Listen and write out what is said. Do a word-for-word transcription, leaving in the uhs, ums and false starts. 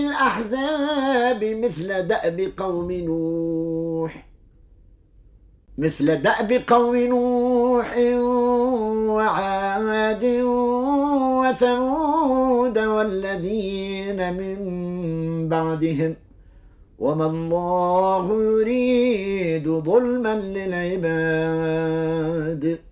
الأحزاب مثل دأب قوم نوح مثل دأب قوم نوح وعاد وثمود والذين من بعدهم وما الله يريد ظلما للعباد